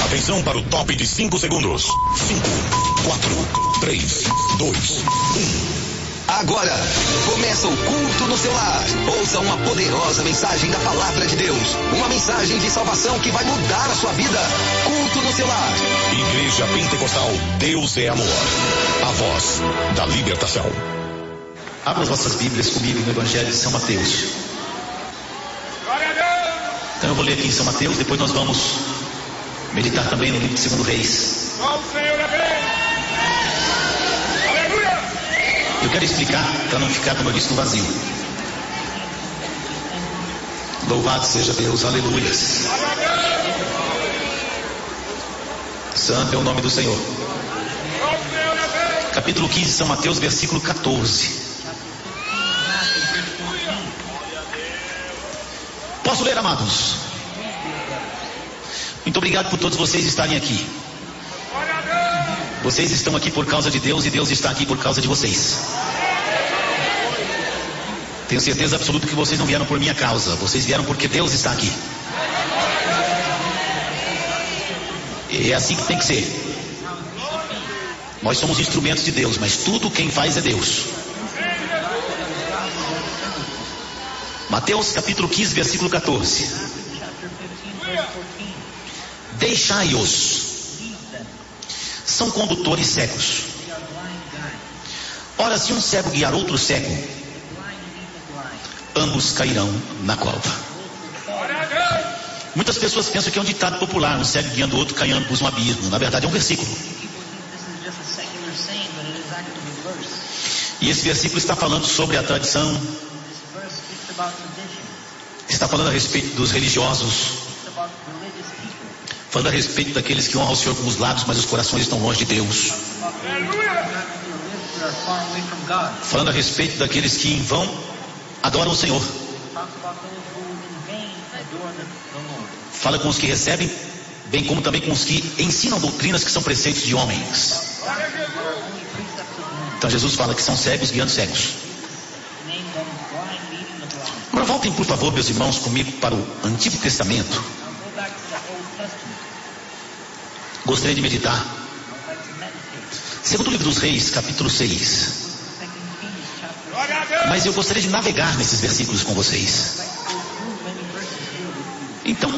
Atenção para o top de 5 segundos. 5, 4, 3, 2, 1. Agora, começa o culto no seu lar. Ouça uma poderosa mensagem da palavra de Deus. Uma mensagem de salvação que vai mudar a sua vida. Culto no seu lar. Igreja Pentecostal, Deus é amor. A voz da libertação. Abra as vossas Bíblias comigo no Evangelho de São Mateus. Então eu vou ler aqui em São Mateus, depois nós vamos meditar também no livro de 2 Reis. Eu quero explicar para não ficar, como eu disse, no vazio. Louvado seja Deus, aleluias. Santo é o nome do Senhor. Capítulo 15, São Mateus, versículo 14. Posso ler, amados? Muito obrigado por todos vocês estarem aqui. Vocês estão aqui por causa de Deus e Deus está aqui por causa de vocês. Tenho certeza absoluta que vocês não vieram por minha causa. Vocês vieram porque Deus está aqui. E é assim que tem que ser. Nós somos instrumentos de Deus, mas tudo quem faz é Deus. Mateus capítulo 15, versículo 14. Deixai-os. São condutores cegos. Ora, se um cego guiar outro cego, ambos cairão na cova. Muitas pessoas pensam que é um ditado popular: um cego guiando o outro, cai ambos no abismo. Na verdade é um versículo. E esse versículo está falando sobre a tradição. Está falando a respeito dos religiosos. Falando a respeito daqueles que honram ao Senhor com os lábios, mas os corações estão longe de Deus. Falando a respeito daqueles que em vão adoram o Senhor. Fala com os que recebem, bem como também com os que ensinam doutrinas que são preceitos de homens. Então Jesus fala que são cegos guiando cegos. Agora voltem, por favor, meus irmãos, comigo para o Antigo Testamento. Gostaria de meditar. Segundo livro dos Reis, capítulo 6. Mas eu gostaria de navegar nesses versículos com vocês.